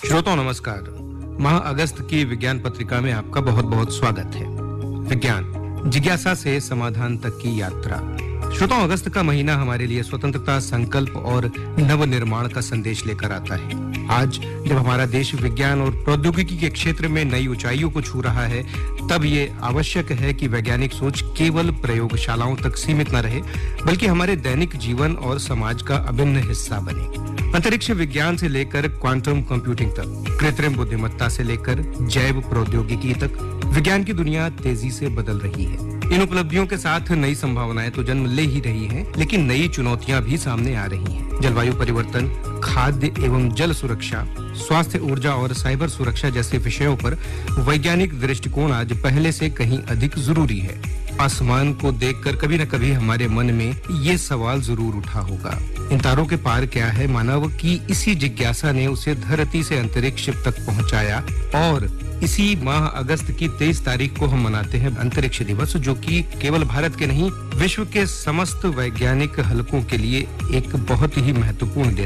श्रोताओं नमस्कार। माह अगस्त की विज्ञान पत्रिका में आपका बहुत बहुत स्वागत है। विज्ञान जिज्ञासा से समाधान तक की यात्रा। श्रोताओं, अगस्त का महीना हमारे लिए स्वतंत्रता, संकल्प और नव निर्माण का संदेश लेकर आता है। आज जब हमारा देश विज्ञान और प्रौद्योगिकी के क्षेत्र में नई ऊंचाइयों को छू रहा है, तब ये आवश्यक है कि वैज्ञानिक सोच केवल प्रयोगशालाओं तक सीमित न रहे, बल्कि हमारे दैनिक जीवन और समाज का अभिन्न हिस्सा बने। अंतरिक्ष विज्ञान से लेकर क्वांटम कंप्यूटिंग तक, कृत्रिम बुद्धिमत्ता से लेकर जैव प्रौद्योगिकी तक, विज्ञान की दुनिया तेजी से बदल रही है। इन उपलब्धियों के साथ नई संभावनाएं तो जन्म ले ही रही हैं, लेकिन नई चुनौतियां भी सामने आ रही हैं। जलवायु परिवर्तन, खाद्य एवं जल सुरक्षा, स्वास्थ्य, ऊर्जा और साइबर सुरक्षा जैसे विषयों पर वैज्ञानिक दृष्टिकोण आज पहले से कहीं अधिक जरूरी है। आसमान को देखकर कभी न कभी हमारे मन में ये सवाल जरूर उठा होगा, इन तारों के पार क्या है? मानव की इसी जिज्ञासा ने उसे धरती से अंतरिक्ष तक पहुंचाया और इसी माह अगस्त की 23 तारीख को हम मनाते हैं अंतरिक्ष दिवस, जो कि केवल भारत के नहीं, विश्व के समस्त वैज्ञानिक हलकों के लिए एक बहुत ही महत्वपूर्ण दिन